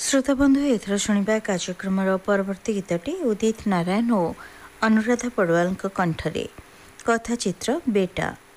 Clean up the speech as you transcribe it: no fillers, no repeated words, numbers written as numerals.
श्रोता बंधु एथर शुणा कार्यक्रम परवर्ती गीतटी उदित नारायण और अनुराधा पड़वाल कंठरे कथाचित्र बेटा।